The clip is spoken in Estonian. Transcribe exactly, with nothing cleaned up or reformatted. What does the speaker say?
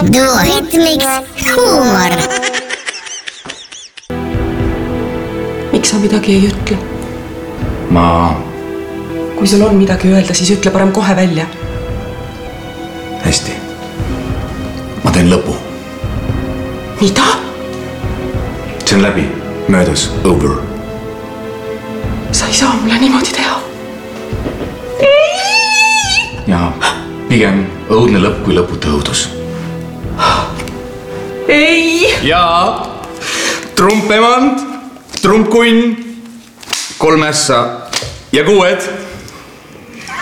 duoritmiks huumor. Miks sa midagi ei ütle? Ma... Kui sul on midagi öelda, siis ütle parem kohe välja. Hästi. Ma teen lõpu. Mida? See on läbi. Möödas. Over. Sa ei saa mulle niimoodi teha. Ja pigem õudne lõpp kui lõputa õudus. Ei! Ja trumpemand, trumpkunn, kolm ässa ja kuued.